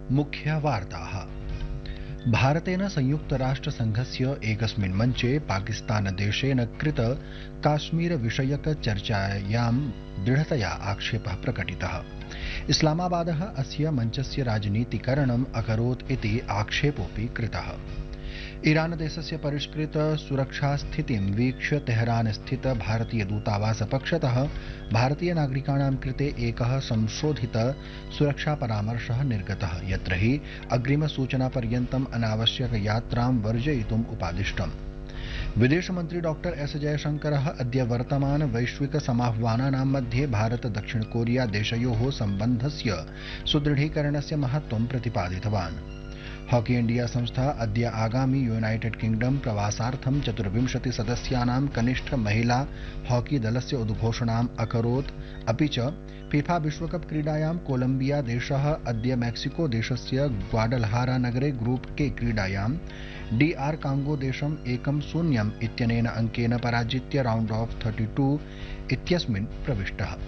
मुख्यवार्ताः। भारतेन संयुक्तराष्ट्रसङ्घस्य एकस्मिन् मञ्चे पाकिस्तानदेशेन कृत काश्मीरविषयकचर्चायां दृढतया आक्षेपः प्रकटितः। इस्लामाबादः अस्य मञ्चस्य राजनीतिकरणम् अकरोत् इति आक्षेपोऽपि कृतः। ईरानदेशस्य परिष्कृत सुरक्षास्थितिं वीक्ष्य तेहरान स्थित भारतीयदूतावासपक्षतः भारतीयनागरिकाणां कृते एकः संशोधित सुरक्षापरामर्शः निर्गतः, यत्र हि अग्रिमसूचनापर्यन्तम् अनावश्यकयात्रां वर्जयितुम् उपादिष्टम्। विदेशमन्त्री डॉ एस जयशंकरः अद्य वर्तमान वैश्विक समाह्वानानां मध्ये भारत दक्षिण कोरिया देशयोः सम्बन्धस्य सुदृढीकरणस्य महत्त्वं प्रतिपादितवान्। हॉकी इंडिया संस्था अद्य आगामि यूनाइटेड किंगडम प्रवासार्थं 24 सदस्यानां कनिष्ठ महिला हॉकी दलस्य उद्घोषणाम् अकरोत्। अपि च फीफा विश्वकप क्रीडायां कोलंबिया देशः अद्य मेक्सिको देशस्य ग्वाडलहारा नगरे ग्रुप के क्रीडायां DR कांगो देशं 1-0 इत्यनेन अंकेन पराजित्य राउंड ऑफ 32 इत्यस्मिन् प्रविष्टः।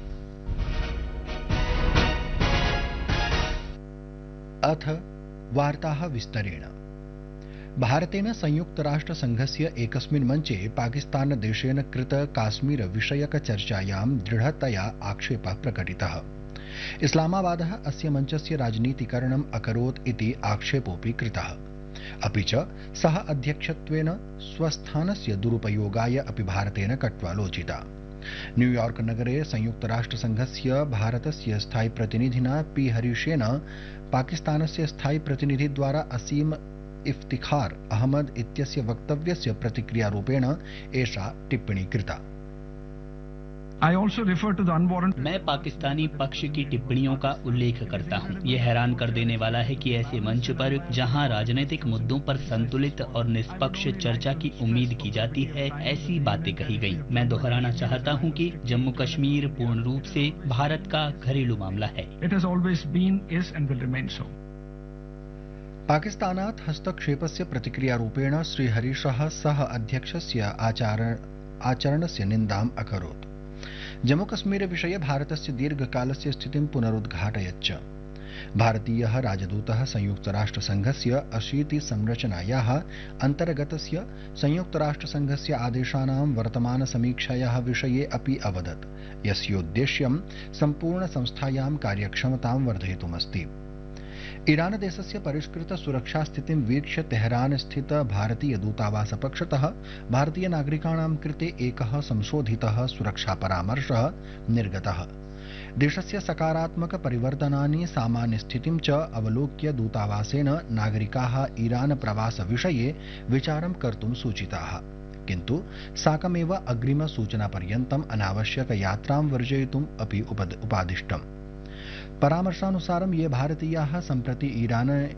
अथ वार्ताः विस्तरेण। भारतेन संयुक्तराष्ट्रसङ्घस्य एकस्मिन् मञ्चे पाकिस्तानदेशेन कृत काश्मीर विषयकचर्चायां दृढतया आक्षेपः प्रकटितः। इस्लामाबादः अस्य मञ्चस्य राजनीतिकरणम् अकरोत् इति आक्षेपोऽपि कृतः। अपि च सः अध्यक्षत्वेन स्वस्थानस्य दुरुपयोगाय अपि भारतेन कट्वालोचिता। न्यूयॉर्क नगरे संयुक्तराष्ट्रसङ्घस्य भारतस्य स्थायी प्रतिनिधिना P हरीशेन पाकिस्तानस्य स्थायी प्रतिनिधिद्वारा असीम इफ्तिखार अहमद इत्यस्य वक्तव्यस्य प्रतिक्रियारूपेण एषा टिप्पणी कृता। मैं पाकिस्तानी पक्ष की टिप्पणियों का उल्लेख करता हूं। ये हैरान कर देने वाला है कि ऐसे मंच पर जहां राजनीतिक मुद्दों पर संतुलित और निष्पक्ष चर्चा की उम्मीद की जाती है, ऐसी बातें कही गईं। मैं दोहराना चाहता हूं कि जम्मू कश्मीर पूर्ण रूप से भारत का घरेलू मामला है। पाकिस्तानात् हस्तक्षेपस्य प्रतिक्रियारूपेण श्रीहरीशः सह अध्यक्षस्य आचरणस्य निन्दाम् अकरोत्। जम्मूकश्मीर विषये भारतस्य दीर्घकालस्य स्थितिं पुनरुद्घाटयच्च। भारतीयः राजदूतः संयुक्तराष्ट्रसङ्घस्य 80 संरचनायाः अन्तर्गतस्य संयुक्तराष्ट्रसङ्घस्य आदेशानां वर्तमानसमीक्षायाः विषये अपि अवदत्, यस्योद्देश्यं सम्पूर्णसंस्थायां कार्यक्षमतां वर्धयितुमस्ति। ईरानदेशस्य परिष्कृत सुरक्षास्थितिं वीक्ष्य तेहरान स्थित भारतीयदूतावासपक्षतः भारतीयनागरिकाणां कृते एकः संशोधितः सुरक्षापरामर्शः निर्गतः। देशस्य सकारात्मक परिवर्तनानि सामान्यस्थितिं च अवलोक्य दूतावासेन नागरिकाः ईरान प्रवासविषये विचारं कर्तुं सूचिताः, किन्तु साकमेव अग्रिमसूचनापर्यन्तम् अनावश्यकयात्रां वर्जयितुम् अपि उपादिष्टम्। परामर्शानुसारं ये भारतीयाः सम्प्रति